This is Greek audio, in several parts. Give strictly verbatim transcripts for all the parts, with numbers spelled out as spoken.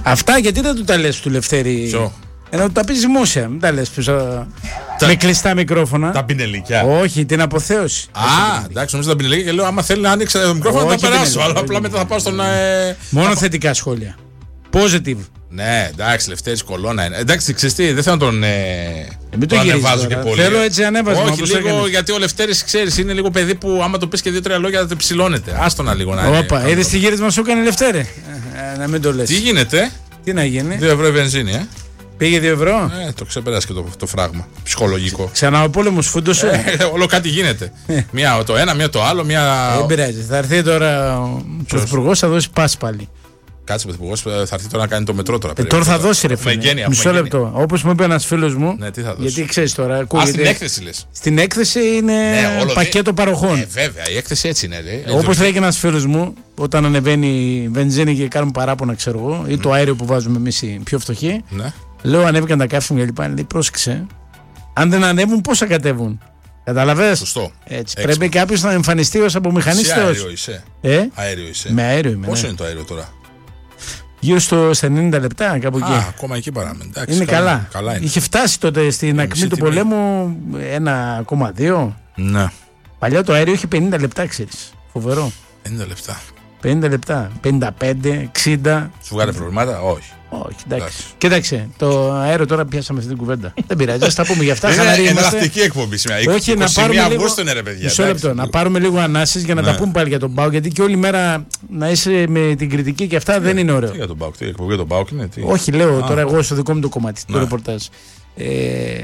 Αυτά γιατί δεν του τα λες του Λευτέρη? Ποιο? Ενώ του τα πεις δημόσια, μην τα λες πίσω. Τα... με κλειστά μικρόφωνα. Τα πινελίκια. Όχι, την αποθέωση. Α, εντάξει, νομίζω τα πινελίκια και λέω άμα θέλει να ανοίξει το μικρόφωνο θα τα περάσω. Αλλά απλά μετά θα πάω στον. Ε... Μόνο θα... θετικά σχόλια. Positive. Ναι, εντάξει, Λευτέρης κολόνα είναι. Εντάξει, ξέρεις τι, δεν θέλω να τον, ε, τον, τον ανεβάζω και πολύ. Θέλω έτσι ανέβασμα. Όχι, λίγο, έκανες. Γιατί ο Λευτέρης, ξέρεις, είναι λίγο παιδί που άμα το πεις και δύο-τρία λόγια θα ψηλώνεται. Άστονα λίγο να είναι. Όπα, είδες τι γύρισμα σου έκανε Λευτέρη? Ε, να μην το λες. Τι γίνεται? Τι να γίνει? Δύο ευρώ η βενζίνη, ε. Πήγε δύο ευρώ. Ε, το ξεπεράσει και το, το φράγμα. Ψυχολογικό. Ξανά ο πόλεμος φούντωσε. Ε, όλο κάτι γίνεται. Μία το ένα, μία το άλλο. Μία... Δεν πειράζει. Θα έρθει τώρα ο πρωθυπουργός, θα δώσει πας πάλι. Κάτσε, ο πρωθυπουργός θα έρθει τώρα να κάνει το μετρό τώρα. Ε, τώρα θα δώσει ρε φίλε. Μισό λεπτό. Όπως μου είπε ένας φίλος μου. Ναι, τι θα δώσει? Γιατί ξέρεις τώρα. Α, στην έκθεση λες. Στην έκθεση είναι ναι, πακέτο δε... παροχών. Ε, βέβαια, η έκθεση έτσι είναι. Όπως λέει και ένας φίλος μου, όταν ανεβαίνει η βενζίνη και κάνουν παράπονα, ξέρω εγώ, ή mm. το αέριο που βάζουμε εμείς οι πιο φτωχοί. Ναι. Λέω ανέβηκαν τα καύσιμα και λοιπά. Λέει πρόσεξε. Αν δεν ανέβουν, πόσα κατέβουν. Καταλαβες. Σωστό. Έτσι. Πρέπει κάποιος να εμφανιστεί ως απομηχανιστής. Αέριο είσαι. Ε? Αέριο είσαι. Με αέριο είμαι. Πόσο ναι. είναι το αέριο τώρα? Γύρω στο ενενήντα λεπτά, κάπου εκεί. Α, ακόμα εκεί παράμε. Εντάξει, είναι καλά. καλά. καλά είναι. Είχε φτάσει τότε στην ε, ακμή του πολέμου ένα κόμμα δύο. Ναι. Παλιά το αέριο είχε πενήντα λεπτά, ξέρεις. Φοβερό. πενήντα λεπτά. πενήντα λεπτά. πενήντα πέντε, εξήντα. Σου βγάλε προβλήματα, όχι. Όχι, εντάξει. Κοίταξε, το αέριο τώρα πιάσαμε αυτή την κουβέντα. Δεν πειράζει, ας τα πούμε για αυτά. Είναι εναλλακτική εκπομπή σήμερα. Όχι, να πάρουμε λίγο. Είναι, ρε, παιδιά, μισό λεπτό, να πάρουμε λίγο ανάσεις για να ναι. τα πούμε πάλι για τον ΠΑΟΚ. Γιατί και όλη μέρα να είσαι με την κριτική και αυτά τι, δεν είναι ωραίο. Τι για τον ΠΑΟΚ, τι εκπομπή για τον ΠΑΟΚ είναι. Τι. Όχι, λέω Α. τώρα εγώ στο δικό μου το κομμάτι, ναι. το ρεπορτάζ. Ε,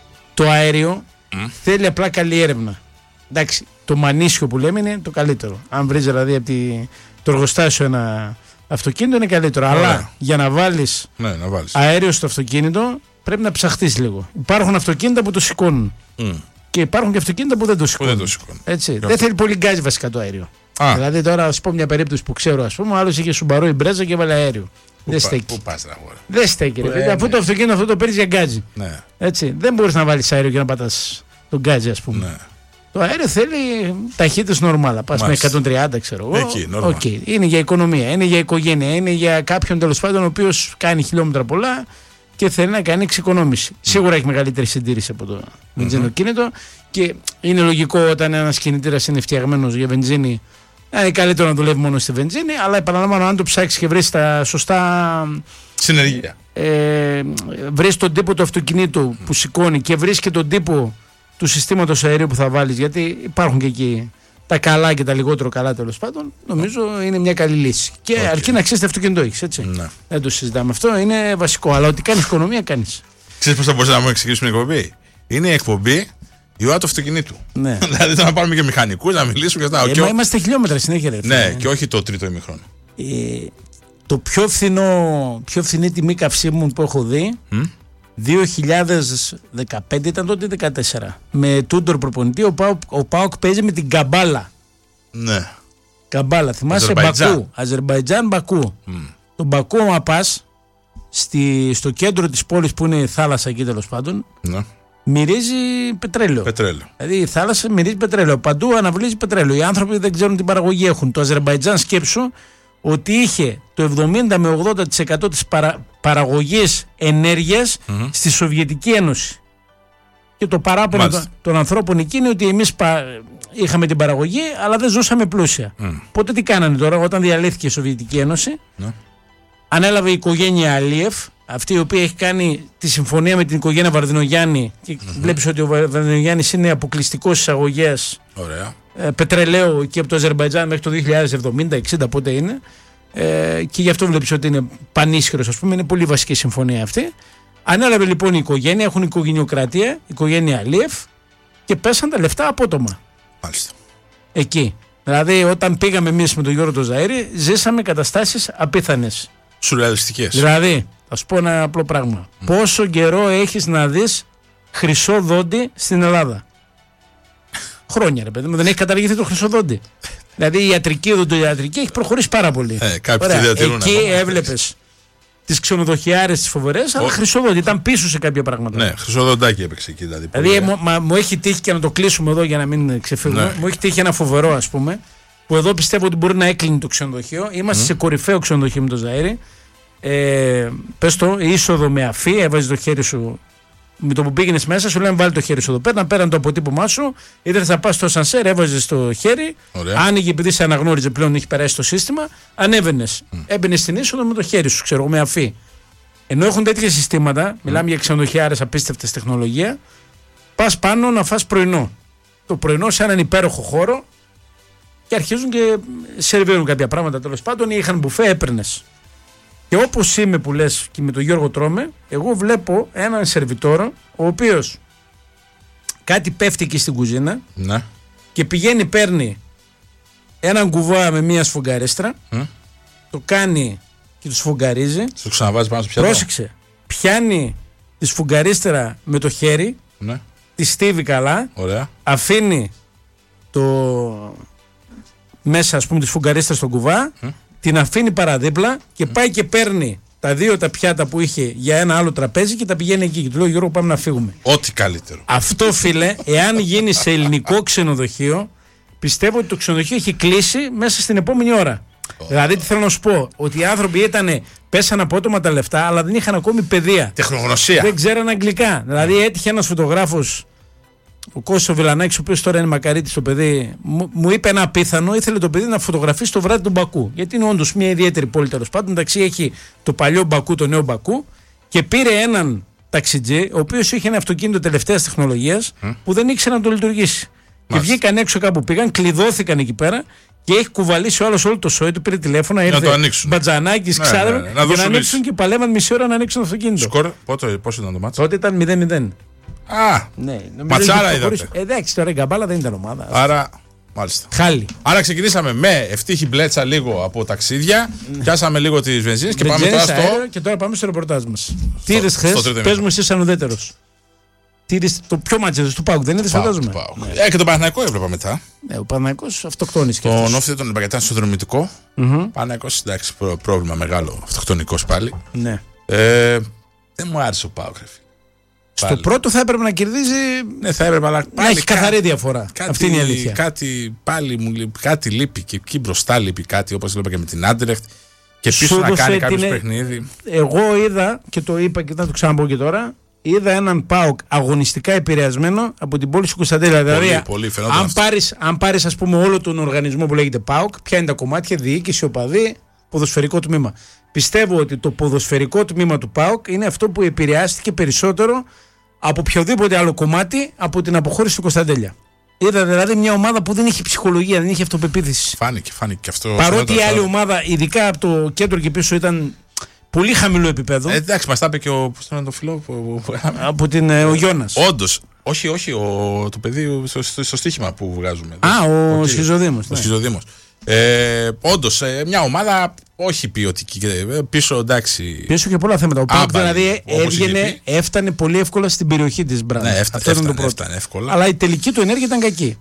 το αέριο mm. θέλει απλά καλή έρευνα. Εντάξει, το μανίσιο που λέμε είναι το καλύτερο. Αν βρει δηλαδή από τη, το εργοστάσιο ένα αυτοκίνητο είναι καλύτερο. Ωραία. Αλλά για να βάλεις ναι, να βάλεις αέριο στο αυτοκίνητο πρέπει να ψαχτείς λίγο. Υπάρχουν αυτοκίνητα που το σηκώνουν. Mm. Και υπάρχουν και αυτοκίνητα που δεν το σηκώνουν. Δεν, το σηκώνουν. Έτσι. δεν θέλει πολύ γκάζι βασικά το αέριο. Α. Δηλαδή τώρα, α πω μια περίπτωση που ξέρω, ας πούμε, ο άλλος είχε Σουμπαρού η μπρέζα και έβαλε αέριο. Πού δεν πα, στέκει. Πού πας, ραγόρα. Δεν στέκει. Ρε, ε, αφού ναι. το αυτοκίνητο αυτό το παίρνει για γκάζι. Ναι. Έτσι. Δεν μπορείς να βάλεις αέριο και να πατάς τον γκάζι, ας πούμε. Ναι. Το αέριο θέλει ταχύτητες νορμάλα. Πας με εκατόν τριάντα, ξέρω εγώ. Εκεί, okay. Είναι για οικονομία, είναι για οικογένεια, είναι για κάποιον τέλος πάντων ο οποίος κάνει χιλιόμετρα πολλά και θέλει να κάνει εξοικονόμηση. Mm. Σίγουρα έχει μεγαλύτερη συντήρηση από το βενζινοκίνητο mm-hmm. και είναι λογικό όταν ένας κινητήρας είναι φτιαγμένος για βενζίνη να είναι καλύτερο να δουλεύει μόνο στη βενζίνη. Αλλά επαναλαμβάνω, αν το ψάξεις και βρεις τα σωστά. Συνεργεία. Ε, βρεις τον τύπο του αυτοκινήτου mm. που σηκώνει και βρεις και τον τύπο του συστήματος αερίου που θα βάλεις, γιατί υπάρχουν και εκεί τα καλά και τα λιγότερο καλά τέλος πάντων, νομίζω oh. είναι μια καλή λύση. Και okay. αρκεί να ξέρεις τι αυτοκίνητο έχεις, έτσι. Ναι. Δεν το συζητάμε. Αυτό είναι βασικό. Αλλά ότι κάνεις οικονομία, κάνεις. Ξέρεις πώς θα μπορούσα να μου εξηγήσουμε την εκπομπή? Είναι η εκπομπή η ώρα του αυτοκινήτου. Ναι. Δηλαδή θα πάρουμε και μηχανικούς, να μιλήσουμε και αυτά. Ε, και μα είμαστε χιλιόμετρα συνέχεια. Ρε, ναι, και όχι το τρίτο ημίχρονο. Ε, το πιο φθηνό, πιο φθηνή τιμή καυσίμων που έχω δει. Mm? δύο χιλιάδες δεκαπέντε ήταν τότε δεκατέσσερα. Με Τούντορ προπονητή, ο Πάοκ, ο Πάοκ παίζει με την Καμπάλα. Ναι. Καμπάλα, θυμάσαι Μπακού. Αζερμπαϊτζάν, Μπακού. Mm. Τον Μπακού, άμα πας στο κέντρο της πόλης που είναι η θάλασσα εκεί τέλος πάντων, ναι. μυρίζει πετρέλαιο. Πετρέλαιο. Δηλαδή η θάλασσα μυρίζει πετρέλαιο. Παντού αναβλύζει πετρέλαιο. Οι άνθρωποι δεν ξέρουν την παραγωγή έχουν. Το Αζερμπαϊτζάν, σκέψου ότι είχε το εβδομήντα με ογδόντα τοις εκατό της παρα, παραγωγής ενέργειας mm-hmm. στη Σοβιετική Ένωση. Και το παράπονο των, των ανθρώπων εκεί είναι ότι εμείς πα, είχαμε την παραγωγή αλλά δεν ζούσαμε πλούσια. Mm. Οπότε τι κάνανε τώρα όταν διαλύθηκε η Σοβιετική Ένωση? Mm. Ανέλαβε η οικογένεια Αλίεφ, αυτή η οποία έχει κάνει τη συμφωνία με την οικογένεια Βαρδινογιάννη και mm-hmm. βλέπεις ότι ο Βαρδινογιάννης είναι αποκλειστικός εισαγωγέας ε, πετρελαίου και από το Αζερμπαϊτζάν μέχρι το δύο χιλιάδες εβδομήντα εξήντα πότε είναι ε, και γι' αυτό βλέπεις ότι είναι πανίσχυρος, ας πούμε, είναι πολύ βασική συμφωνία αυτή. Ανέλαβε λοιπόν η οικογένεια, έχουν οικογενειοκρατία, η οικογένεια Αλίεφ και πέσαν τα λεφτά απότομα. Μάλιστα. Εκεί. Δηλαδή όταν πήγαμε εμείς με τον Γιώργο τον Ζαΐρη ζήσαμε καταστάσεις απίθανες. Σουρεαλιστικές. Δηλαδή, θα σου πω ένα απλό πράγμα. Mm. Πόσο καιρό έχεις να δεις χρυσό δόντι στην Ελλάδα? Χρόνια, ρε παιδί μου, δεν έχει καταργηθεί το χρυσό δόντι. Δηλαδή η ιατρική, η οδοντοιατρική έχει προχωρήσει πάρα πολύ. Ε, εκεί έβλεπες τις ξενοδοχιάρες τις φοβερές, αλλά χρυσό δόντι ήταν πίσω σε κάποια πράγματα. Ναι, χρυσό δοντάκι έπαιξε εκεί. Δηλαδή, δηλαδή μου, μα, μου έχει τύχει και να το κλείσουμε εδώ για να μην ξεφύγουμε. Ναι. Μου έχει τύχει ένα φοβερό, ας πούμε, που εδώ πιστεύω ότι μπορεί να έκλεινε το ξενοδοχείο. Είμαστε mm. σε κορυφαίο ξενοδοχείο με το Ζαΐρη. ε, πες το, είσοδο με αφή, έβαζε το χέρι σου. Με το που πήγαινε μέσα, σου λένε βάλει το χέρι σου εδώ πέρα, να πέραν το αποτύπωμά σου. Ήθελε να πα στο σανσέρ, έβαζε το χέρι. Ωραία. Άνοιγε, επειδή σε αναγνώριζε πλέον, έχει περάσει το σύστημα. Ανέβαινε. Mm. Έμπαινε στην είσοδο με το χέρι σου, ξέρω με αφή. Ενώ έχουν τέτοια συστήματα, mm. μιλάμε για ξενοδοχιάρες, απίστευτες τεχνολογία. Πα πάνω να φας πρωινό. Το πρωινό σε έναν υπέροχο χώρο και αρχίζουν και σερβίρουν κάποια πράγματα τέλος πάντων ή είχαν μπουφέ, έπαιρνες. Και όπως είμαι που λες και με τον Γιώργο τρώμε, εγώ βλέπω έναν σερβιτόρο ο οποίος κάτι πέφτει εκεί στην κουζίνα ναι. και πηγαίνει, παίρνει έναν κουβά με μία σφουγγαρίστρα, mm. το κάνει και το σφουγγαρίζει. Το ξαναβάζει πάνω στο πιάτο. Πρόσεξε, πιάνει τη σφουγγαρίστρα με το χέρι, ναι. τη στίβει καλά, ωραία. Αφήνει το μέσα, ας πούμε, τη σφουγγαρίστρα στον κουβά, mm. την αφήνει παραδίπλα και mm. πάει και παίρνει τα δύο τα πιάτα που είχε για ένα άλλο τραπέζι και τα πηγαίνει εκεί. Και του λέω, Γιώργο, πάμε να φύγουμε. Ό,τι καλύτερο. Αυτό, φίλε, εάν γίνει σε ελληνικό ξενοδοχείο, πιστεύω ότι το ξενοδοχείο έχει κλείσει μέσα στην επόμενη ώρα. Oh. Δηλαδή, τι θέλω να σου πω, ότι οι άνθρωποι ήταν, πέσαν απότομα τα λεφτά, αλλά δεν είχαν ακόμη παιδεία. Τεχνογνωσία. Δεν ξέραν αγγλικά. Δηλαδή, έτυχε ένας φωτογράφος, ο Κώστας ο Βιλανάκης, ο οποίος τώρα είναι μακαρίτης το παιδί, μου, μου είπε ένα απίθανο, ήθελε το παιδί να φωτογραφίσει το βράδυ του Μπακού. Γιατί είναι όντως μια ιδιαίτερη πόλη τέλος πάντων. Εντάξει, έχει το παλιό Μπακού, το νέο Μπακού, και πήρε έναν ταξιτζή, ο οποίος είχε ένα αυτοκίνητο τελευταίας τεχνολογίας mm. που δεν ήξερε να το λειτουργήσει. Μάλιστα. Και βγήκαν έξω κάπου, πήγαν, κλειδώθηκαν εκεί πέρα και έχει κουβαλήσει ο άλλος όλο το σόι του, πήρε τηλέφωνα, ήρθε Μπατζανάκης, ναι, ξάδερφο, ναι, ναι, ναι, για να ανοίξουν και παλεύαν μισή ώρα να ανοίξουν το αυτοκίνητο. Σκορ, πότε, πώς ήταν το μάτσο? Τότε ήταν μηδέν μηδέν. Α, ναι, ματσάρα είδατε. Εντάξει, τώρα η Γκαμπάλα δεν ήταν ομάδα. Άρα, μάλιστα. Χάλι. Άρα ξεκινήσαμε με ευτύχη μπλέτσα λίγο από ταξίδια, πιάσαμε λίγο τις βενζίνες και πάμε τώρα στο... Και τώρα πάμε στο ρεπορτάζ μας. Τι είδες χθες, πες μου εσύ σαν ουδέτερος. Τι είδες, το πιο μάτσο του Πάουκ, δεν είδες, φαντάζομαι. Ε, και τον Παναθηναϊκό έβλεπα μετά. Ναι, ο Παναθηναϊκός αυτοκτόνησε. Τον όφησε τον Μπαγκετάν στο δρομητικό. Παναθηναϊκός, εντάξει, πρόβλημα μεγάλο, αυτοκτονικός πάλι. Δεν μου άρεσε ο Πάουκ. Στο πάλι. Πρώτο θα έπρεπε να κερδίζει. Ναι, θα έπρεπε, αλλά να έχει καθαρή κά... διαφορά. Κάτι, αυτή είναι η αλήθεια. Κάτι πάλι μου λείπει, κάτι λείπει και εκεί μπροστά λείπει κάτι, όπως είπα και με την Άντερεχτ. Και πίσω Σου να κάνει κάποιο την... παιχνίδι. Εγώ είδα και το είπα και θα το ξαναπώ και τώρα. Είδα έναν ΠΑΟΚ αγωνιστικά επηρεασμένο από την πόλη του Κωνσταντέλια. Δηλαδή, πολύ, αν πάρεις, αν πάρεις, ας πούμε, όλο τον οργανισμό που λέγεται ΠΑΟΚ, ποια είναι τα κομμάτια, διοίκηση, οπαδοί, ποδοσφαιρικό τμήμα. Πιστεύω ότι το ποδοσφαιρικό τμήμα του ΠΑΟΚ είναι αυτό που επηρεάστηκε περισσότερο από οποιοδήποτε άλλο κομμάτι από την αποχώρηση του Κωνσταντέλια. Είδα δηλαδή μια ομάδα που δεν είχε ψυχολογία, δεν είχε αυτοπεποίθηση. Φάνηκε, φάνηκε και αυτό. Παρότι η άλλη ομάδα, ειδικά από το κέντρο και πίσω, ήταν πολύ χαμηλό επίπεδο. Ε, εντάξει, μας τα είπε και ο, πώς το, το φιλό, που, που, από την, ε, ο Γιώνας. Όντως. Όχι, όχι, ο, το παιδί στο, στο, στο στοίχημα που βγάζουμε. Α, ο, ο Σχιζοδήμος. Ο Σχιζοδήμος. Ε, όντως, ε, μια ομάδα όχι ποιοτική. Πίσω, εντάξει. Πίσω και πολλά θέματα. Ο Πάουκ δηλαδή έβγαινε, έφτανε πολύ εύκολα στην περιοχή της Μπραντ. Ναι, έφτανε, αυτό έφτανε, το έφτανε εύκολα. Αλλά η τελική του ενέργεια ήταν κακή.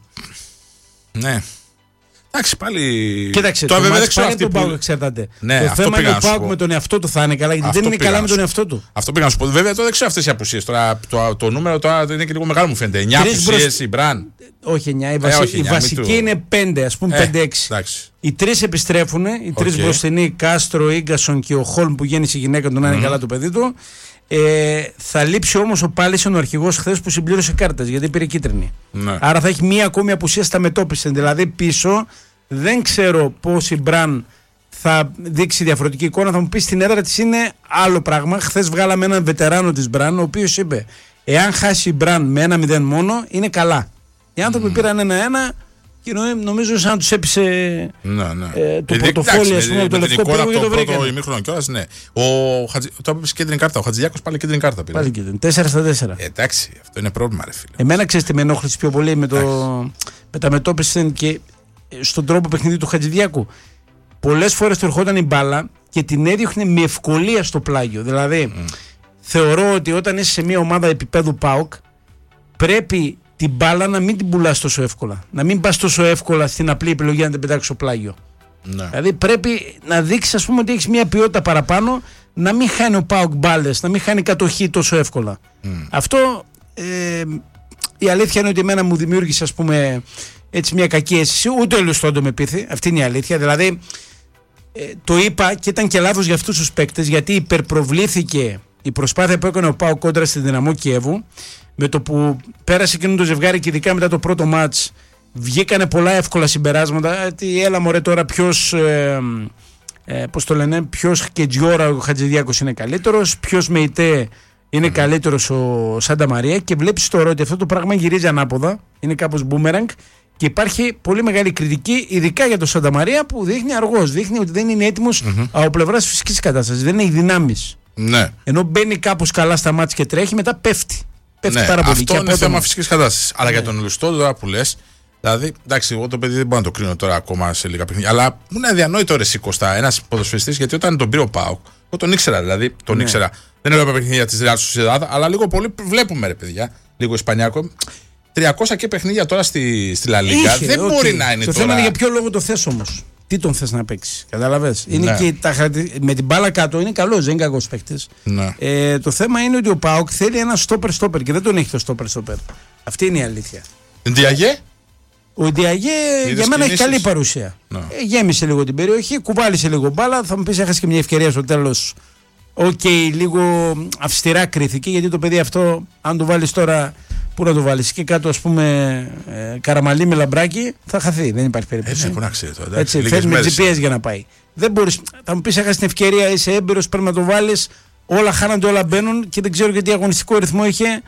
Ναι. Εντάξει, πάλι. Κοίταξε, το αβεβαίωτο αυτή τον Πάουκ εξαρτάται. Ναι, το θέμα είναι ο Πάουκ με τον εαυτό του θα είναι καλά, γιατί αυτό δεν είναι καλά με τον εαυτό του. Αυτό πήγα να σου πω. Βέβαια, τώρα δεν ξέρω αυτές οι απουσίες. Τώρα το, το νούμερο τώρα είναι και λίγο μεγάλο, μου φαίνεται. εννιά απουσίες η Μπραν. Όχι εννιά, η, βασι... ε, όχι, η βασική είναι πέντε, ας πούμε πέντε έξι. Οι τρεις επιστρέφουν, οι τρεις okay. μπροστινοί, Κάστρο, Ίγκασον και ο Χόλμ που γέννησε η γυναίκα του να είναι mm. καλά το παιδί του. Ε, θα λείψει όμως ο Πάλισον, ο αρχηγός, χθες που συμπλήρωσε κάρτες γιατί πήρε κίτρινη. Ναι. Άρα θα έχει μία ακόμη απουσία στα μετώπιση. Δηλαδή πίσω δεν ξέρω πώς η Μπραν θα δείξει διαφορετική εικόνα. Θα μου πει στην έδρα της είναι άλλο πράγμα. Χθες βγάλαμε έναν βετεράνο της Μπραν, ο οποίος είπε: εάν χάσει η Μπραν με ένα μηδέν μόνο, είναι καλά. Οι άνθρωποι mm. πήραν ένα-ένα και νομίζω σαν να τους έπεισε ναι, ναι. Ε, το πορτοφόλι, ας πούμε, το λευκό πύργο και το βρήκαν. Το ημίχρονο κιόλας, ναι. Ο Χατζη... Το έπαιξε κίτρινη κάρτα. Ο Χατζηδιάκος πάλι κίτρινη κάρτα πήρε. Πάλι κίτρινη. τέσσερα στα τέσσερα. Ε, εντάξει, αυτό είναι πρόβλημα, ρε φίλε. Εμένα ξέρεις τι με ενόχλησε πιο πολύ με, το... με τα μετώπιση και στον τρόπο παιχνίδι του Χατζηδιάκου. Πολλές φορές του ερχόταν η μπάλα και την έδιωχνε με ευκολία στο πλάγιο. Δηλαδή, mm. θεωρώ ότι όταν είσαι σε μια ομάδα επίπεδου ΠΑΟΚ, πρέπει την μπάλα να μην την πουλάς τόσο εύκολα. Να μην πας τόσο εύκολα στην απλή επιλογή να την πετάξεις στο πλάγιο. Ναι. Δηλαδή πρέπει να δείξεις, ας πούμε, ότι έχεις μια ποιότητα παραπάνω, να μην χάνει ο ΠΑΟΚ μπάλες, να μην χάνει κατοχή τόσο εύκολα. Mm. Αυτό ε, η αλήθεια είναι ότι εμένα μου δημιούργησε, ας πούμε, έτσι μια κακή αίσθηση. Ούτε ο Λουστόντο με πείθει. Αυτή είναι η αλήθεια. Δηλαδή ε, το είπα και ήταν και λάθος για αυτούς τους παίκτες, γιατί υπερπροβλήθηκε η προσπάθεια που έκανε ο ΠΑΟΚ κόντρα στη Δυναμό Κιέβου. Με το που πέρασε εκείνο το ζευγάρι και ειδικά μετά το πρώτο μάτς, βγήκανε πολλά εύκολα συμπεράσματα. Γιατί έλα μωρέ τώρα ποιος, ε, ε, πώς το λένε, ποιος Κετζιόρα ο Χατζηδιάκος είναι καλύτερος, ποιος Μεϊτέ είναι mm. καλύτερος ο Σάντα Μαρία, και βλέπεις τώρα ότι αυτό το πράγμα γυρίζει ανάποδα, είναι κάπως boomerang, και υπάρχει πολύ μεγάλη κριτική, ειδικά για τον Σάντα Μαρία, που δείχνει αργός, δείχνει ότι δεν είναι έτοιμος mm-hmm. από πλευράς φυσικής κατάστασης, δεν έχει δυνάμεις. Ναι. Ενώ μπαίνει κάπως καλά στα μάτς και τρέχει, μετά πέφτει. Πέφτει ναι, πάρα πολύ. Αυτό είναι θέμα φυσικής κατάστασης. Αλλά ναι. για τον Λουστό τώρα που λες, δηλαδή, εντάξει, εγώ το παιδί δεν μπορώ να το κρίνω τώρα ακόμα σε λίγα παιχνίδια. Αλλά μου είναι αδιανόητο ρε Κωστά, ένας ποδοσφαιριστής, γιατί όταν τον πήρε ο ΠΑΟΚ, εγώ τον ήξερα δηλαδή, τον ναι. ήξερα. Δεν έβλεπα παιχνίδια της Real Sociedad, αλλά λίγο πολύ βλέπουμε ρε παιδιά, λίγο Ισπανιάκο. τριακόσια και παιχνίδια τώρα στη, στη Λα Λίγκα. Δεν okay. μπορεί να είναι το τώρα. Το θέμα είναι για ποιο λόγο το θες όμως. Τι τον θες να παίξει, καταλαβες. Ναι. Είναι και τα, με την μπάλα κάτω είναι καλός, δεν είναι κακός παίκτης. Ναι. Ε, το θέμα είναι ότι ο ΠΑΟΚ θέλει ένα στόπερ-στόπερ και δεν τον έχει το στόπερ-στόπερ. Αυτή είναι η αλήθεια. Ντιαγέ. Ο Ντιαγέ για μένα έχει καλή παρουσία. Ναι. Ε, γέμισε λίγο την περιοχή, κουβάλισε λίγο μπάλα. Θα μου πεις, έχασε και μια ευκαιρία στο τέλος. Οκ, okay, λίγο αυστηρά κρίθηκε, γιατί το παιδί αυτό, αν το βάλεις τώρα. Πού να το βάλεις και κάτω, ας πούμε, ε, Καραμαλή με λαμπράκι, θα χαθεί. Δεν υπάρχει περίπτωση. Έτσι, που να ξέρει τώρα. Έτσι, θέλει με τζι πι ες για να πάει. Δεν μπορείς, θα μου πεις, έχασε την ευκαιρία, είσαι έμπειρος, πρέπει να το βάλεις. Όλα χάνονται, όλα μπαίνουν και δεν ξέρω γιατί αγωνιστικό ρυθμό είχε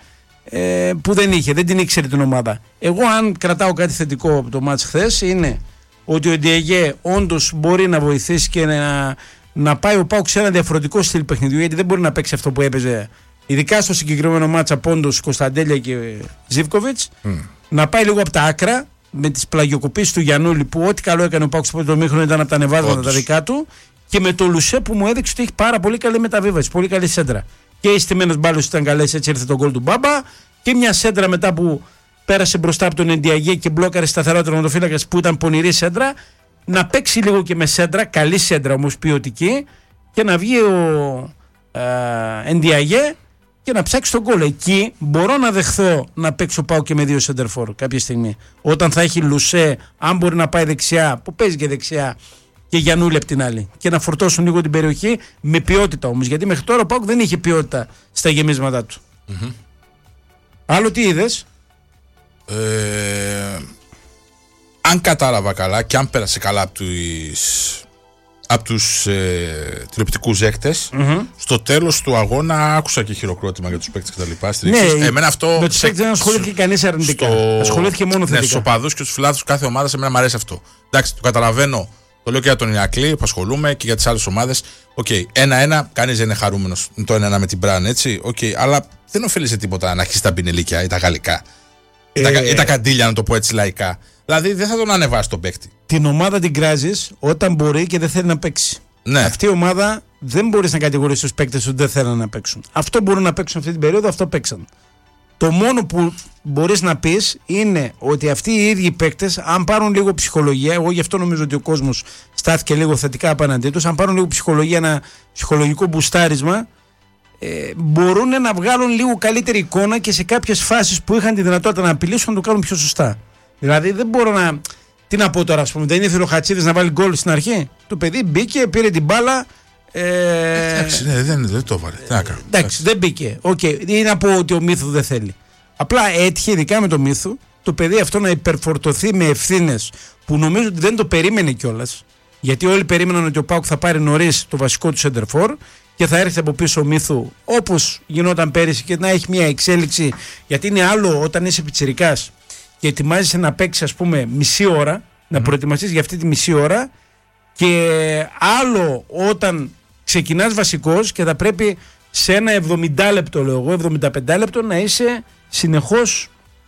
ε, που δεν είχε. Δεν την ήξερε την ομάδα. Εγώ, αν κρατάω κάτι θετικό από το μάτς χθες, είναι ότι ο Ντιαγέ όντως μπορεί να βοηθήσει και να, να πάει ο ΠΑΟΚ σε ένα διαφορετικό στυλ παιχνιδιού, γιατί δεν μπορεί να παίξει αυτό που έπαιζε. Ειδικά στο συγκεκριμένο μάτσα Πόντος, Κωνσταντέλια και Ζίβκοβιτς, mm. να πάει λίγο από τα άκρα με τις πλαγιοκοπήσεις του Γιαννούλη, που ό,τι καλό έκανε ο ΠΑΟΚ στο πρώτο μήχρονο ήταν από τα ανεβάσματα τα δικά του, και με το Λουσέ που μου έδειξε ότι έχει πάρα πολύ καλή μεταβίβαση, πολύ καλή σέντρα. Και οι στημένες μπάλες ήταν καλές, έτσι ήρθε το γκολ του Μπάμπα, και μια σέντρα μετά που πέρασε μπροστά από τον Εντιαγέ και μπλόκαρε σταθερά τερματοφύλακας που ήταν πονηρή σέντρα. Να παίξει λίγο και με σέντρα, καλή σέντρα όμως ποιοτική, και να βγει ο Εντιαγέ και να ψάξει τον γκολ. Εκεί μπορώ να δεχθώ να παίξω πάω και με δύο σεντερφόρ κάποια στιγμή. Όταν θα έχει Λουσέ, αν μπορεί να πάει δεξιά, που παίζει και δεξιά, και Γιαννούλη απ' την άλλη. Και να φορτώσουν λίγο την περιοχή με ποιότητα όμως. Γιατί μέχρι τώρα ο ΠΑΟΚ δεν είχε ποιότητα στα γεμίσματά του. Mm-hmm. Άλλο τι είδες? Ε, αν κατάλαβα καλά και αν πέρασε καλά από τους, από τους ε, τηλεοπτικούς ζέκτες, mm-hmm. στο τέλος του αγώνα άκουσα και χειροκρότημα για τους παίκτες και τα λοιπά. Ναι, εμένα αυτό, με τους παίκτες δεν ασχολήθηκε κανείς αρνητικά. Στο, ασχολήθηκε μόνο θετικά. Ναι, στους οπαδούς και στους φιλάθλους κάθε ομάδας, εμένα μου αρέσει αυτό. Εντάξει, το καταλαβαίνω. Το λέω και για τον Ηρακλή που ασχολούμαι και για τις άλλες ομάδες. Οκ, okay, ένα-ένα, κανείς δεν είναι χαρούμενος το ένα-ένα με την Μπραν, έτσι. Okay, αλλά δεν ωφελεί σε τίποτα να αρχίσει τα πινελίκια ή τα γαλλικά. Ε, ή, τα, ή τα καντήλια, να το πω έτσι λαϊκά. Δηλαδή δεν θα τον ανεβάσει τον παίκτη. Την ομάδα την κράζεις όταν μπορεί και δεν θέλει να παίξει. Ναι. Αυτή η ομάδα δεν μπορείς να κατηγορήσεις τους παίκτες ότι δεν θέλουν να παίξουν. Αυτό μπορούν να παίξουν αυτή την περίοδο, αυτό παίξαν. Το μόνο που μπορείς να πεις είναι ότι αυτοί οι ίδιοι παίκτες, αν πάρουν λίγο ψυχολογία, εγώ γι' αυτό νομίζω ότι ο κόσμος στάθηκε λίγο θετικά απέναντί τους, αν πάρουν λίγο ψυχολογία, ένα ψυχολογικό μπουστάρισμα, ε, μπορούν να βγάλουν λίγο καλύτερη εικόνα και σε κάποιες φάσεις που είχαν τη δυνατότητα να απειλήσουν να το κάνουν πιο σωστά. Δηλαδή δεν μπορώ να. Τι να πω τώρα, ας πούμε, δεν ήθελε ο Χατσίδης να βάλει γκολ στην αρχή. Το παιδί μπήκε, πήρε την μπάλα. Ε... Εντάξει, ναι, δεν, δεν το βάλε. Τι να κάνω. Εντάξει, δεν μπήκε. Okay. Ή να πω ότι ο Μύθου δεν θέλει. Απλά έτυχε, ειδικά με το Μύθου, το παιδί αυτό να υπερφορτωθεί με ευθύνες που νομίζω ότι δεν το περίμενε κιόλας. Γιατί όλοι περίμεναν ότι ο ΠΑΟΚ θα πάρει νωρίς το βασικό του σεντερφόρ και θα έρθει από πίσω ο Μύθου όπως γινόταν πέρυσι και να έχει μια εξέλιξη. Γιατί είναι άλλο όταν είσαι πιτσιρικάς και ετοιμάζεσαι να παίξει, ας πούμε, μισή ώρα, mm-hmm. να προετοιμαστείς για αυτή τη μισή ώρα, και άλλο όταν ξεκινάς βασικός και θα πρέπει σε ένα εβδομήντα λεπτό, λέω εγώ, εβδομήντα πέντε λεπτό να είσαι συνεχώς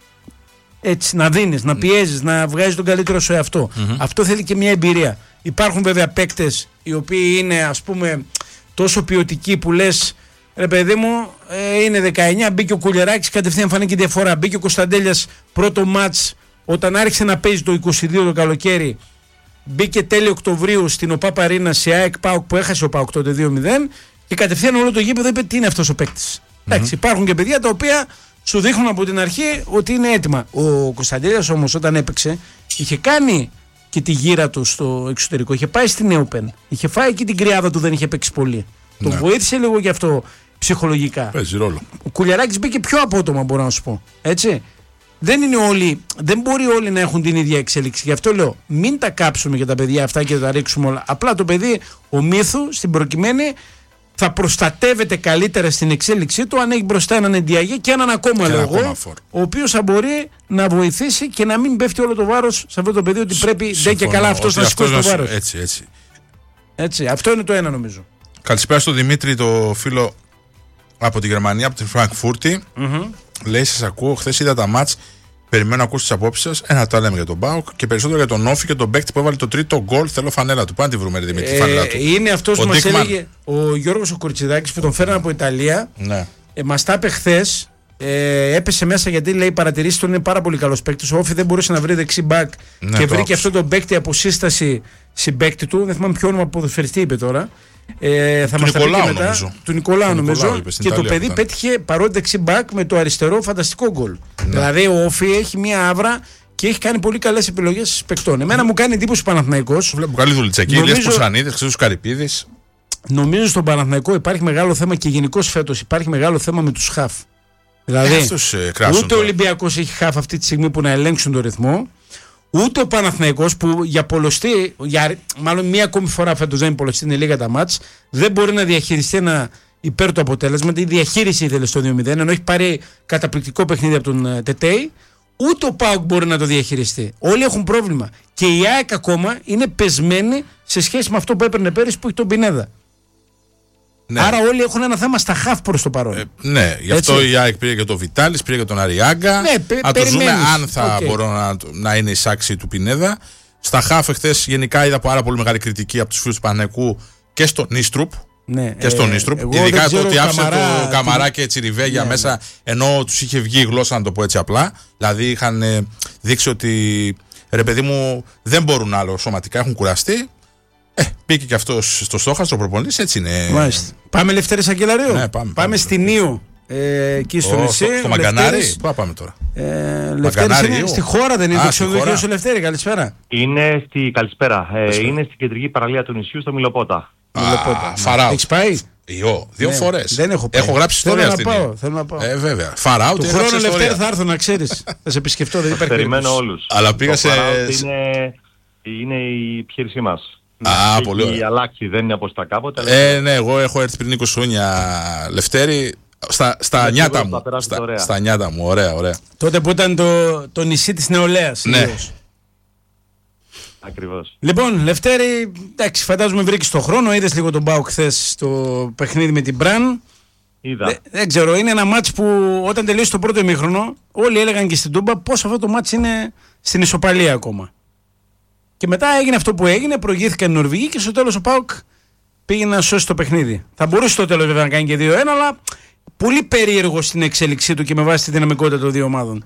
έτσι, να δίνεις, να πιέζεις, να βγάζεις τον καλύτερο σου εαυτό. Mm-hmm. Αυτό θέλει και μια εμπειρία. Υπάρχουν βέβαια παίκτες οι οποίοι είναι, ας πούμε, τόσο ποιοτικοί που λες, ρε παιδί μου, ε, είναι δεκαεννιά, μπήκε ο Κουλιεράκης, κατευθείαν φανήκε διαφορά. Μπήκε ο Κωνσταντέλιας πρώτο μάτς όταν άρχισε να παίζει το είκοσι δύο το καλοκαίρι. Μπήκε τέλη Οκτωβρίου στην ΟΠΑΠ Αρίνα σε ΑΕΚ ΠΑΟΚ που έχασε ο ΠΑΟΚ τότε δύο μηδέν και κατευθείαν όλο το γήπεδο είπε τι είναι αυτός ο παίκτης. Mm-hmm. Εντάξει, υπάρχουν και παιδιά τα οποία σου δείχνουν από την αρχή ότι είναι έτοιμα. Ο Κωνσταντέλιας όμως όταν έπαιξε είχε κάνει και τη γύρα του στο εξωτερικό. Είχε πάει στην Νέοπεν. Είχε φάει εκεί την κρυάδα του, δεν είχε παίξει πολύ. Ναι. Τον βοήθησε λίγο γι' αυτό ψυχολογικά. Παίζει ρόλο. Ο Κουλιαράκης μπήκε πιο απότομα, μπορώ να σου πω. Έτσι. Δεν είναι όλοι, δεν μπορεί όλοι να έχουν την ίδια εξέλιξη. Γι' αυτό λέω, μην τα κάψουμε για τα παιδιά αυτά και τα ρίξουμε όλα. Απλά το παιδί, ο Μύθου, στην προκειμένη, θα προστατεύεται καλύτερα στην εξέλιξή του αν έχει μπροστά έναν Εντιαγέ και έναν ακόμα λόγο, ο οποίος θα μπορεί να βοηθήσει και να μην πέφτει όλο το βάρος σε αυτό το παιδί, ότι πρέπει δεν και καλά αυτός να σηκώσει το βάρος. Έτσι, έτσι. Έτσι, αυτό είναι το ένα νομίζω. Καλησπέρα στον Δημήτρη, το φίλο από τη Γερμανία, από τη Φραγκφούρτη. Mm-hmm. Λέει: σας ακούω, χθες είδα τα μάτς. Περιμένω να ακούσω τις απόψεις σας. Ένα τα λέμε για τον ΠΑΟΚ και περισσότερο για τον Όφη και τον παίκτη που έβαλε το τρίτο γκολ. Θέλω φανέλα του. Πάνε τη βρούμε, Δημήτρη, τη φανέλα του. Είναι αυτός που μας έλεγε ο Γιώργος ο Κορτσιδάκης που τον φέρανε από Ιταλία. Ναι. Ε, μας τα είπε χθες. Ε, έπεσε μέσα γιατί λέει παρατηρήσει τον είναι πάρα πολύ καλός παίκτης. Ο Όφη δεν μπορούσε να βρει δεξί μπακ ναι, και βρήκε αυτό τον παίκτη από σύσταση συμπαίκτη του. Δεν θυμάμαι ποιο όνομα ποδοσφαιριστή είπε τώρα. Ε, θα του, μας Νικολάου, τα πει μετά, νομίζω. του Νικολάου νομίζω. Νικολάου, και το παιδί ήταν. Πέτυχε παρότι δεξί μπακ με το αριστερό φανταστικό γκολ. Ναι. Δηλαδή ο Όφη έχει μία άβρα και έχει κάνει πολύ καλές επιλογές παικτών. Εμένα μου κάνει εντύπωση ο Παναθηναϊκός. Βλέπω καλή δουλετσακή. Νομίζω... Λες Πουσανίδης, Χρήστος Καρυπίδης. Νομίζω στον Παναθηναϊκό υπάρχει μεγάλο θέμα και γενικώς φέτος υπάρχει μεγάλο θέμα με τους χαφ. Δηλαδή, ε, ούτε ο Ολυμπιακός έχει χαφ αυτή τη στιγμή που να ελέγξουν τον ρυθμό, ούτε ο Παναθηναϊκός που για πολλωστή, για, μάλλον μία ακόμη φορά φέτος δεν είναι πολλωστή, είναι λίγα τα μάτς, δεν μπορεί να διαχειριστεί ένα υπέρ του αποτέλεσμα. Η διαχείριση ήθελε στο δύο μηδέν, ενώ έχει πάρει καταπληκτικό παιχνίδι από τον Τετέι, ούτε ο ΠΑΟΚ μπορεί να το διαχειριστεί. Όλοι έχουν πρόβλημα. Και η ΑΕΚ ακόμα είναι πεσμένη σε σχέση με αυτό που έπαιρνε πέρυσι που έχει τον Πινέδα. Ναι. Άρα όλοι έχουν ένα θέμα στα χαφ προς το παρόν. Ε, ναι, γι' αυτό έτσι. Η ΑΕΚ πήρε και τον Βιτάλης, πήρε και τον Αριάγκα. Ναι, πε, να το ζούμε αν θα okay. μπορώ να, να είναι η σάξη του Πινέδα. Στα χαφ εχθές γενικά είδα πάρα πολύ μεγάλη κριτική από τους φίλους του Παναθηναϊκού και στον Νίστρουπ. Ναι, και στον ε, Νίστρουπ. Ειδικά το ότι άφησε το Καμαρά και Τσιριβέγια ναι, μέσα, ναι. ενώ τους είχε βγει η γλώσσα, να το πω έτσι απλά. Δηλαδή είχαν ε, δείξει ότι ρε παιδί μου δεν μπορούν άλλο σωματικά, έχουν κουραστεί. Ε, πήγε και αυτό στο στόχαστρο προπονητής, έτσι είναι. Μάλιστα. Πάμε Λευτέρη Σακελαρίου. Ναι, πάμε, πάμε, πάμε στη Νίου. Ε, εκεί στο νησί. Στο, στο Μαγκανάρι. Πού πάμε τώρα. Ε, Λευτέρης είναι στη χώρα, δεν είναι το ξενοδοχείο σου Λευτέρη. Καλησπέρα. Είναι στη, καλησπέρα. Ε, είναι στην κεντρική παραλία του νησιού στο Μιλοπότα. Μιλοπότα. Φαράουτ. Έχεις πάει. Ιω, δύο ναι, φορές. Δεν έχω πάει. Έχω γράψει ιστορία στην Νίου. Θέλω να πάω. Ε, βέβαια. Φαράουτ. Του χρόνου Λευτέρη θα έρθω να ξέρεις. Θα σε επισκεφτώ, δεν υπάρχει. Περιμένω όλους. Αλλά πήγα σε. Είναι η επιχείρησή μας. Α, πολύ ωραία. Έχει αλλάξει, δεν είναι όπως τα κάποτε. Ε, ναι, εγώ έχω έρθει πριν είκοσι χρόνια Λευτέρη. Στα, στα νιάτα μου. Στα, στα νιάτα μου, ωραία, ωραία. Τότε που ήταν το, το νησί της νεολαίας. Ναι. Ακριβώς. Λοιπόν, Λευτέρη, εντάξει, φαντάζομαι βρήκες τον χρόνο. Είδες λίγο τον ΠΑΟΚ χθες στο παιχνίδι με την Μπραν. Είδα. Δε, δεν ξέρω, είναι ένα μάτς που όταν τελείωσε το πρώτο ημίχρονο, όλοι έλεγαν και στην Τούμπα πως αυτό το μάτς είναι στην ισοπαλία ακόμα. Και μετά έγινε αυτό που έγινε, προηγήθηκαν οι Νορβηγοί και στο τέλος ο ΠΑΟΚ πήγε να σώσει το παιχνίδι. Θα μπορούσε στο τέλος βέβαια να κάνει και δύο ένα, αλλά πολύ περίεργο στην εξέλιξή του και με βάση τη δυναμικότητα των δύο ομάδων.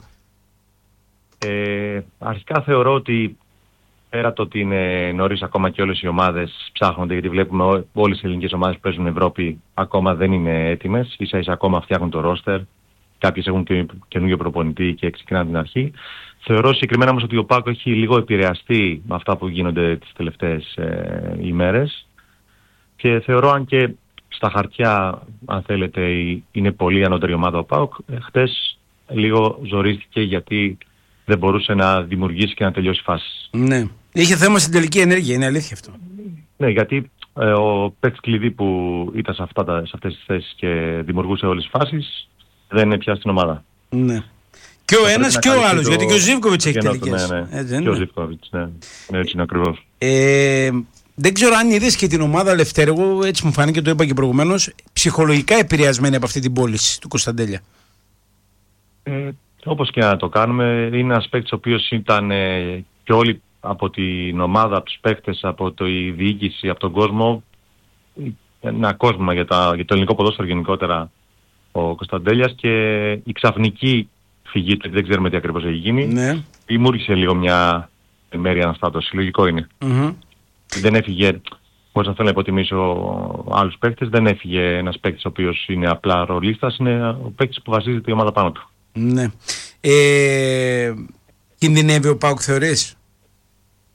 Ε, αρχικά θεωρώ ότι πέρα το ότι είναι νωρίς ακόμα και όλες οι ομάδες ψάχνονται, γιατί βλέπουμε όλες οι ελληνικές ομάδες που παίζουν Ευρώπη ακόμα δεν είναι έτοιμες, ίσα ίσα ακόμα φτιάχνουν το ρόστερ, κάποιες έχουν και καινούργιο προπονητή και ξεκινάνε την αρχή. Θεωρώ συγκεκριμένα όμως ότι ο ΠΑΟΚ έχει λίγο επηρεαστεί με αυτά που γίνονται τις τελευταίες ε, ημέρες και θεωρώ, αν και στα χαρτιά, αν θέλετε, είναι πολύ ανώτερη ομάδα ο ΠΑΟΚ, χτες λίγο ζορίστηκε γιατί δεν μπορούσε να δημιουργήσει και να τελειώσει φάσεις. Ναι. Είχε θέμα στην τελική ενέργεια, είναι αλήθεια αυτό. Ναι, γιατί ε, ο παίκτης κλειδί που ήταν σε, αυτά τα, σε αυτές τις θέσεις και δημιουργούσε όλες τις φάσεις δεν είναι πια στην ομάδα. Ναι. Και ο ένας και ο άλλος, το... γιατί και ο Ζίβκοβιτς έχει τελικές. Ναι, ναι. Έτσι, και ο Ζίβκοβιτς, ναι. ναι. Έτσι είναι ακριβώς. Ε, δεν ξέρω αν είδες και την ομάδα Λευτέρη, εγώ έτσι μου φάνηκε, το είπα και προηγουμένως, ψυχολογικά επηρεασμένη από αυτή την πώληση του Κωνσταντέλια. Ε, όπως και να το κάνουμε, είναι ένας παίκτης ο οποίος ήταν ε, και όλοι από την ομάδα, από τους παίκτες, από τη διοίκηση, από τον κόσμο, ένα κόσμο για, τα, για το ελληνικό ποδόσφαιρο γενικότερα ο Κωνσταντέλιας, και η ξαφνική φυγή του, δεν ξέρουμε τι ακριβώς έχει γίνει, ναι. δημιούργησε λίγο μια μέρη αναστάτωση, λογικό είναι. Mm-hmm. Δεν έφυγε, πώς να θέλω να υποτιμήσω άλλους παίκτες, δεν έφυγε ένας παίκτης ο οποίος είναι απλά ρολίστας, είναι ο παίκτης που βασίζεται η ομάδα πάνω του. Ναι. Ε, κινδυνεύει ο ΠΑΟΚ, θεωρείς?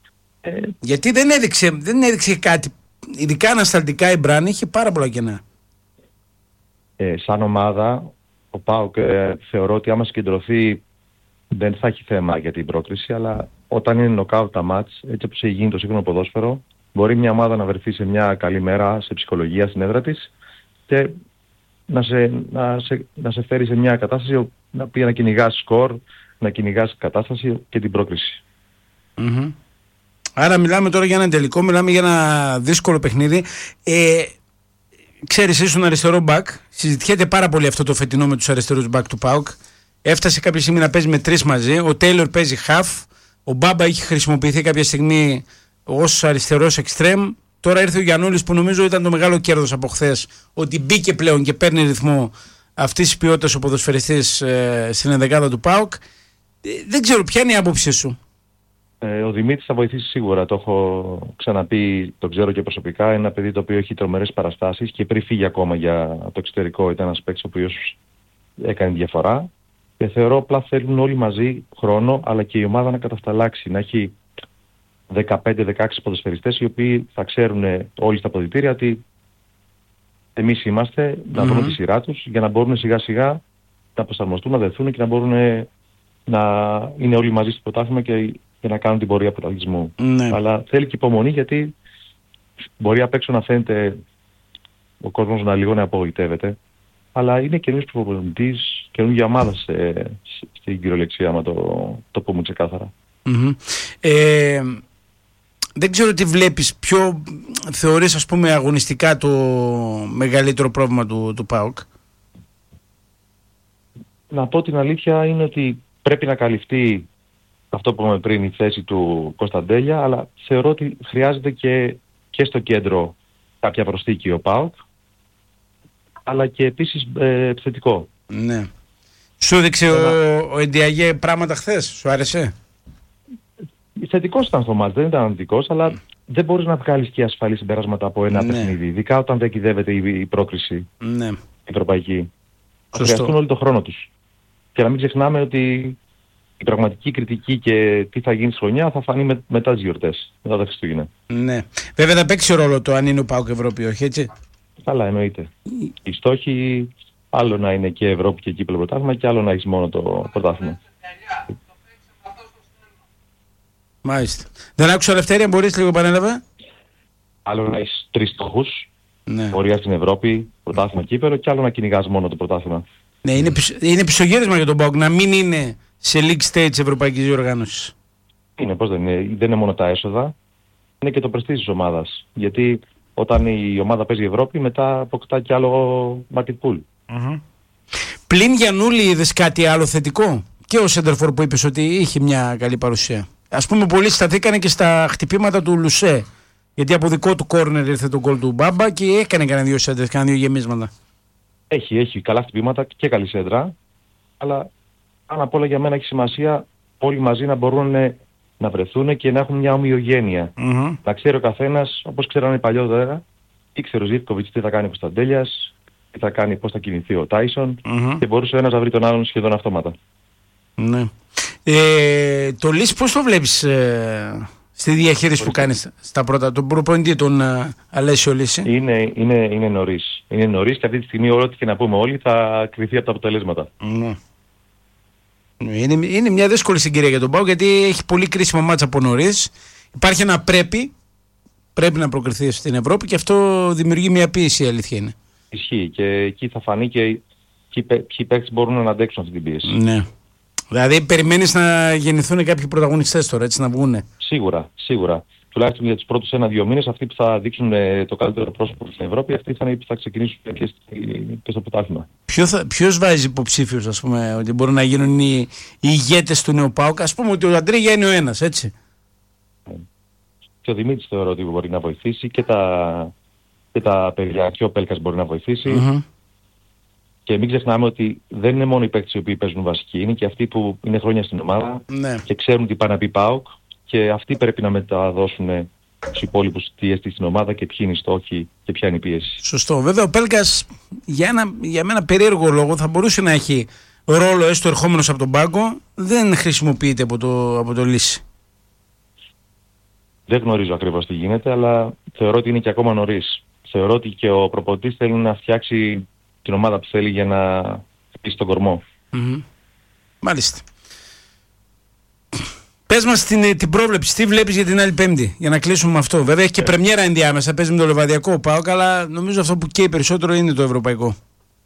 Ε, Γιατί δεν έδειξε, δεν έδειξε κάτι. Ειδικά ανασταλτικά η Μπραν είχε πάρα πολλά κενά. Ε, σαν ομάδα, ο ΠΑΟΚ ε, θεωρώ ότι άμα συγκεντρωθεί δεν θα έχει θέμα για την πρόκριση, αλλά όταν είναι νοκάουτ τα μάτς, έτσι όπως έχει γίνει το σύγχρονο ποδόσφαιρο, μπορεί μια ομάδα να βρεθεί σε μια καλή μέρα, σε ψυχολογία στην έδρα της και να σε, να σε, να σε φέρει σε μια κατάσταση να πει να κυνηγάς σκορ, να κυνηγάς κατάσταση και την πρόκριση. Mm-hmm. Άρα μιλάμε τώρα για ένα τελικό, μιλάμε για ένα δύσκολο παιχνίδι. Ε, ξέρεις, ήσουν αριστερό μπακ, συζητιέται πάρα πολύ αυτό το φετινό με τους αριστερούς μπακ του ΠΑΟΚ. Έφτασε κάποια στιγμή να παίζει με τρεις μαζί, ο Τέιλορ παίζει half, ο Μπάμπα είχε χρησιμοποιηθεί κάποια στιγμή ως αριστερός εξτρέμ. Τώρα ήρθε ο Γιαννούλης που νομίζω ήταν το μεγάλο κέρδος από χθες, ότι μπήκε πλέον και παίρνει ρυθμό αυτής της ποιότητας ο ποδοσφαιριστής ε, στην ενδεκάδα του ΠΑΟΚ. Ε, δεν ξέρω, ποια είναι η άποψή σου? Ε, ο Δημήτρης θα βοηθήσει σίγουρα, το έχω ξαναπεί, το ξέρω και προσωπικά. Είναι ένα παιδί το οποίο έχει τρομερές παραστάσεις και πριν φύγει ακόμα για το εξωτερικό ήταν ένας παίκτης ο οποίος έκανε διαφορά. Και θεωρώ απλά θέλουν όλοι μαζί χρόνο, αλλά και η ομάδα να κατασταλάξει, να έχει δεκαπέντε δεκαέξι ποδοσφαιριστές οι οποίοι θα ξέρουν όλοι στα αποδυτήρια ότι εμείς είμαστε, mm-hmm. να βρουν τη σειρά τους για να μπορούν σιγά σιγά να προσαρμοστούν, να δεθούν και να μπορούν να είναι όλοι μαζί στο πρωτάθλημα και, και να κάνουν την πορεία πρωταθλητισμού. Mm-hmm. Αλλά θέλει και υπομονή, γιατί μπορεί απ' έξω να φαίνεται ο κόσμος να λίγο να απογοητεύεται, αλλά είναι καινούργιος προπονητής, καινούργια ομάδα σε, σε, στην κυριολεξία, άμα το, το πούμε ξεκάθαρα. Mm-hmm. Ε, δεν ξέρω τι βλέπεις, ποιο θεωρείς ας πούμε αγωνιστικά το μεγαλύτερο πρόβλημα του, του ΠΑΟΚ? Να πω την αλήθεια είναι ότι πρέπει να καλυφθεί αυτό που είπαμε πριν, η θέση του Κωνσταντέλια, αλλά θεωρώ ότι χρειάζεται και, και στο κέντρο κάποια προσθήκη ο ΠΑΟΚ, αλλά και επίσης ε, επιθετικό. Ναι. Σου έδειξε ο, ο Εντιαγέ πράγματα χθες, σου άρεσε? Θετικός ήταν στο μάτς, δεν ήταν αρνητικός, αλλά mm. δεν μπορείς να βγάλεις και ασφαλή συμπεράσματα από ένα ναι. παιχνίδι, ειδικά όταν δεν κυδεύεται η, η πρόκριση, ναι. η ευρωπαϊκή. Θα χρειαστούν όλοι τον χρόνο τους. Και να μην ξεχνάμε ότι η πραγματική κριτική και τι θα γίνει στη χρονιά θα φανεί με, μετά τις γιορτές, μετά τα Χριστούγεννα. Ναι. Βέβαια θα παίξει ρόλο το αν είναι ο ΠΑΟΚ Ευρώπη, όχι έτσι? Καλά, εννοείται. Οι στόχοι άλλο να είναι και Ευρώπη και κύπελλο πρωτάθλημα και άλλο να έχεις μόνο το πρωτάθλημα. Μάλιστα. Δεν άκουσα, Ελευθέρια, μπορείς λίγο επανέλαβε? Άλλο να έχεις τρεις στόχους, ναι. πορεία στην Ευρώπη, πρωτάθλημα, κύπελλο, και άλλο να κυνηγάς μόνο το πρωτάθλημα. Ναι, είναι, είναι πισωγύρισμα για τον ΠΑΟΚ να μην είναι σε league stage της Ευρωπαϊκής Διοργάνωσης. Είναι, πώς δεν είναι. Δεν είναι μόνο τα έσοδα, είναι και το πρεστίζ της ομάδας. Γιατί όταν η ομάδα παίζει Ευρώπη, μετά αποκτά κι άλλο market pool. Mm-hmm. Πλην Γιαννούλη, είδες κάτι άλλο θετικό? Και ο Σέντερφορ που είπες ότι είχε μια καλή παρουσία. Ας πούμε, πολλοί σταθήκανε και στα χτυπήματα του Λουσέ. Γιατί από δικό του κόρνερ ήρθε το γκολ του Μπάμπα και έκανε κανένα δύο σέντρες, κανένα δύο γεμίσματα. Έχει, έχει καλά χτυπήματα και καλή σέντρα. Αλλά πάνω απ' όλα για μένα έχει σημασία όλοι μαζί να μπορούν να βρεθούν και να έχουν μια ομοιογένεια. Mm-hmm. Να ξέρει ο καθένας, όπως ξέρανε παλιότερα, ήξερε ο Ζίβκοβιτς τι θα κάνει ο Κωνσταντέλιας, τι θα κάνει, πώς θα κινηθεί ο Τάισον, mm-hmm. και μπορούσε ένας να βρει τον άλλον σχεδόν αυτόματα. Ναι. Ε, το Λύση πώς το βλέπεις ε, στη διαχείριση που κάνεις στα πρώτα, τον προπονητή, τον ε, Αλέσιο Λύση? Είναι, είναι, είναι νωρίς. Είναι νωρίς και αυτή τη στιγμή ό,τι και να πούμε όλοι θα κριθεί από τα αποτελέσματα. Ναι. Είναι, είναι μια δύσκολη συγκυρία για τον ΠΑΟΚ, γιατί έχει πολύ κρίσιμα μάτσα από νωρίς. Υπάρχει ένα πρέπει, πρέπει να προκριθεί στην Ευρώπη και αυτό δημιουργεί μια πίεση, η αλήθεια είναι. Ισχύει και εκεί θα φανεί και ποιοι παίκτες μπορούν να αντέξουν αυτή την πίεση. Ναι. Δηλαδή περιμένεις να γεννηθούν κάποιοι πρωταγωνιστές τώρα, έτσι να βγούνε? Σίγουρα, σίγουρα. Τουλάχιστον για τους πρώτους ένα-δύο μήνες, αυτοί που θα δείξουν το καλύτερο πρόσωπο στην Ευρώπη, αυτοί θα είναι που θα ξεκινήσουν και, και στο πρωτάθλημα. Ποιο ποιος βάζει υποψήφιους, ας πούμε, ότι μπορούν να γίνουν οι, οι ηγέτες του νέου ΠΑΟΚ? Ας πούμε ότι ο Αντρίγια είναι ο ένας, έτσι. Και ο Δημήτρης θεωρώ ότι μπορεί να βοηθήσει και τα, και τα παιδιά, και ο Πέλκας μπορεί να βοηθήσει. Mm-hmm. Και μην ξεχνάμε ότι δεν είναι μόνο οι παίκτες οι οποίοι παίζουν βασικοί, είναι και αυτοί που είναι χρόνια στην ομάδα, ναι. και ξέρουν τι πάει να πει ΠΑΟΚ, και αυτοί πρέπει να μεταδώσουν στους υπόλοιπους τι έστει στην ομάδα και ποιοι είναι οι στόχοι και ποια είναι η πίεση. Σωστό. Βέβαια ο Πέλκας για, ένα, για μένα περίεργο λόγο θα μπορούσε να έχει ρόλο έστω ερχόμενος από τον πάγκο, δεν χρησιμοποιείται από το, από το Λύση. Δεν γνωρίζω ακριβώς τι γίνεται, αλλά θεωρώ ότι είναι και ακόμα νωρίς. Θεωρώ ότι και ο προπονητής θέλει να φτιάξει την ομάδα που θέλει για να χτίσει τον κορμό. Mm-hmm. Μάλιστα. Πες μας την, την πρόβλεψη, τι βλέπεις για την άλλη Πέμπτη, για να κλείσουμε με αυτό. Βέβαια έχει και πρεμιέρα ενδιάμεσα, παίζει με το Λεβαδιακό ΠΑΟΚ, αλλά νομίζω αυτό που καίει περισσότερο είναι το ευρωπαϊκό.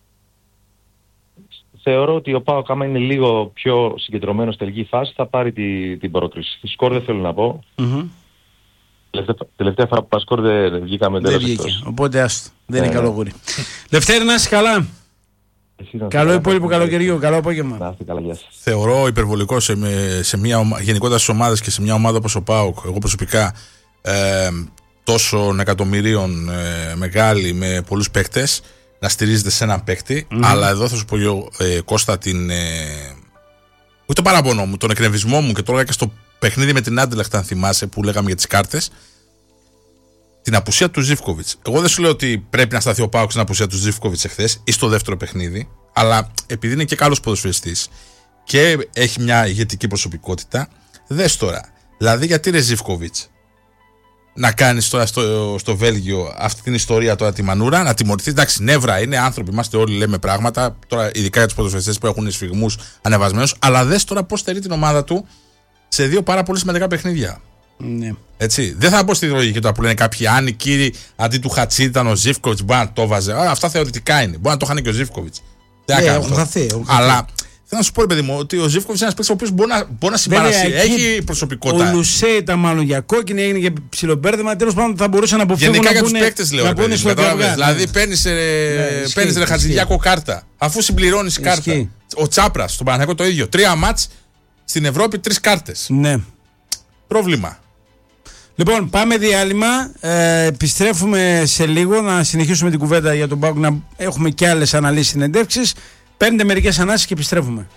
Θεωρώ ότι ο ΠΑΟΚ, άμα είναι λίγο πιο συγκεντρωμένο στη τελική φάση, θα πάρει τη, την πρόκριση. Τη σκορ δεν θέλω να πω. Mm-hmm. Τελευταία, τελευταία φορά που πας σκορ δεν βγήκαμε τέλος. Δεν βγήκε, οπότε άστο. Δεν είναι καλό γούρι. Λευτέρη, να είσαι καλά. Καλό υπόλοιπο καλοκαιριού, καλό απόγευμα. Να είστε καλά, γεια σας. Θεωρώ υπερβολικό σε, σε μια, γενικότερα στις ομάδες και σε μια ομάδα όπως ο ΠΑΟΚ, εγώ προσωπικά, ε, τόσων εκατομμυρίων ε, μεγάλη με πολλούς παίκτες, να στηρίζεται σε έναν παίκτη. Mm. Αλλά εδώ θα σου πω εγώ, ε, Κώστα, την. Ε, ούτε το παραπονό μου, τον εκνευρισμό μου, και το έλεγα και στο παιχνίδι με την Άντελεχτ, αν θυμάσαι, που λέγαμε για τις κάρτες. Την απουσία του Ζίβκοβιτς. Εγώ δεν σου λέω ότι πρέπει να σταθεί ο ΠΑΟΚ στην απουσία του Ζίβκοβιτς εχθές ή στο δεύτερο παιχνίδι, αλλά επειδή είναι και καλός ποδοσφαιριστής και έχει μια ηγετική προσωπικότητα, δες τώρα. Δηλαδή, γιατί ρε Ζίβκοβιτς να κάνεις τώρα στο, στο Βέλγιο αυτή την ιστορία τώρα τη μανούρα, να τιμωρηθεί? Εντάξει, νεύρα είναι, άνθρωποι είμαστε όλοι, λέμε πράγματα, τώρα ειδικά για τους ποδοσφαιριστές που έχουν σφυγμούς ανεβασμένους, αλλά δες τώρα πώς στερεί την ομάδα του σε δύο πάρα πολύ σημαντικά παιχνίδια. Ναι. Έτσι. Δεν θα πω στη λογική τώρα που λένε κάποιοι, αν οι κύριοι αντί του Χατσί ήταν ο Ζίβκοβιτς, μπορεί να το βάζε. Α, αυτά θεωρητικά είναι. Μπορεί να το είχαν και ο Ζίβκοβιτς. Δεν yeah, θα χαθεί. Αλλά θέλω να σου πω, ρε παιδί μου, ότι ο Ζίβκοβιτς είναι ένας παίκτης ο οποίος μπορεί να, μπορεί να συμπαρασύρει. Έχει προσωπικότητα. Ο Λουσέ ήταν μάλλον για κόκκινη, έγινε και ψιλομπέρδεμα. Τέλος πάντων θα μπορούσε να αποφύγουν. Γενικά για τους παίκτες λέω. Δηλαδή παίρνεις ρε Χατζηδιάκο κάρτα. Αφού συμπληρώνεις κάρτα. Ο Τσάπρας στον Παναθηναϊκό το ίδιο. Τρία μάτς στην Ευρώπη, τρεις κάρτες. Ναι. Πρόβλημα. Λοιπόν, πάμε διάλειμμα. Ε, επιστρέφουμε σε λίγο να συνεχίσουμε την κουβέντα για τον ΠΑΟΚ, να έχουμε και άλλες αναλύσεις, συνεντεύξεις. Παίρνετε μερικές ανάσεις και επιστρέφουμε.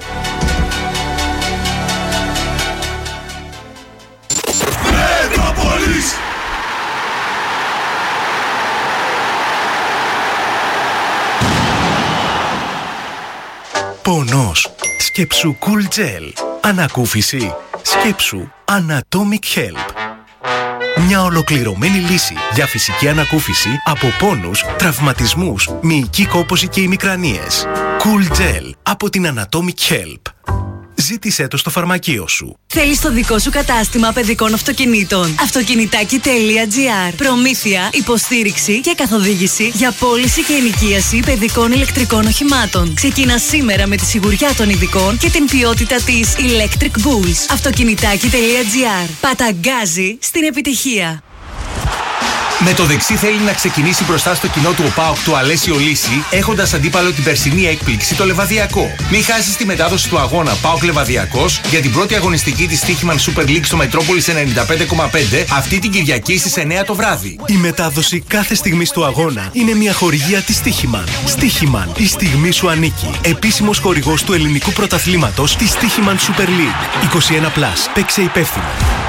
Πονός. Σκέψου Cool Gel. Ανακούφιση. Σκέψου Anatomic Help. Μια ολοκληρωμένη λύση για φυσική ανακούφιση από πόνους, τραυματισμούς, μυϊκή κόπωση και ημικρανίες. Cool Gel από την Anatomic Help. Ζήτησέ το στο φαρμακείο σου. Θέλεις το δικό σου κατάστημα παιδικών αυτοκινήτων? Αυτοκινητάκι τελεία τζι άρ. Προμήθεια, υποστήριξη και καθοδήγηση για πώληση και ενοικίαση παιδικών ηλεκτρικών οχημάτων. Ξεκινά σήμερα με τη σιγουριά των ειδικών και την ποιότητα της Electric Bulls. Αυτοκινητάκι τελεία τζι άρ. Παταγκάζει στην επιτυχία. Με το δεξί θέλει να ξεκινήσει μπροστά στο κοινό του ο ΠΑΟΚ του Αλέσιο Λύση, έχοντας αντίπαλο την περσινή έκπληξη το Λεβαδιακό. Μην χάσεις τη μετάδοση του αγώνα ΠΑΟΚ Λεβαδιακός για την πρώτη αγωνιστική της Στίχημαν Super League στο Μετρόπολης ενενήντα πέντε κόμμα πέντε αυτή την Κυριακή στις εννιά το βράδυ. Η μετάδοση κάθε στιγμής του αγώνα είναι μια χορηγία της Στίχημαν. Στίχημαν, η στιγμή σου ανήκει. Επίσημος χορηγός του ελληνικού πρωταθλήματος της Στίχημαν Super League. είκοσι ένα πλας. Παίξε υπεύθυνα.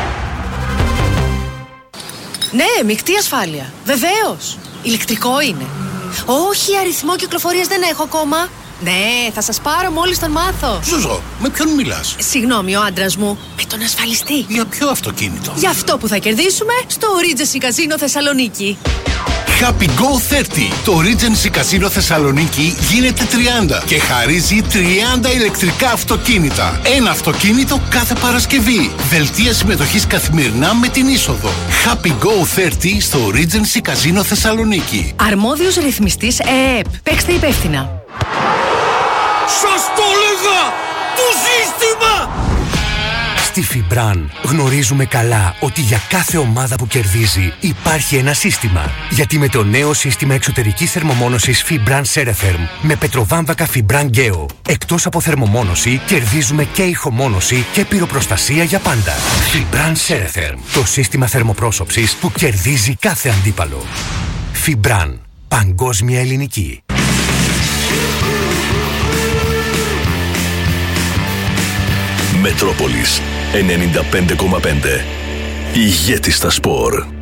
Ναι, μεικτή ασφάλεια. Βεβαίως. Ηλεκτρικό είναι. Όχι, αριθμό κυκλοφορίας δεν έχω ακόμα. Ναι, θα σας πάρω μόλις τον μάθω. Ζουζό, με ποιον μιλάς? Συγγνώμη, ο άντρας μου. Με τον ασφαλιστή. Για ποιο αυτοκίνητο? Για αυτό που θα κερδίσουμε στο Regency Casino Θεσσαλονίκη. Happy Go τριάντα. Το Regency Casino Θεσσαλονίκη γίνεται τριάντα και χαρίζει τριάντα ηλεκτρικά αυτοκίνητα. Ένα αυτοκίνητο κάθε Παρασκευή. Δελτία συμμετοχής καθημερινά με την είσοδο. Happy Go τριάντα στο Regency Casino Θεσσαλονίκη. Αρμόδιος ρυθμιστής ΕΕΠ. Παίξτε υπεύθυνα. Σας το έλεγα! Το σύστημα! Στη Φιμπραν γνωρίζουμε καλά ότι για κάθε ομάδα που κερδίζει υπάρχει ένα σύστημα. Γιατί με το νέο σύστημα εξωτερικής θερμομόνωσης Fibran Ceretherm με πετροβάμβακα Fibran Geo, εκτός από θερμομόνωση κερδίζουμε και ηχομόνωση και πυροπροστασία για πάντα. Fibran Ceretherm, το σύστημα θερμοπρόσωψης που κερδίζει κάθε αντίπαλο. Fibran, παγκόσμια ελληνική. Μετρόπολης ενενήντα πέντε κόμμα πέντε. Ηγέτη στα σπορ.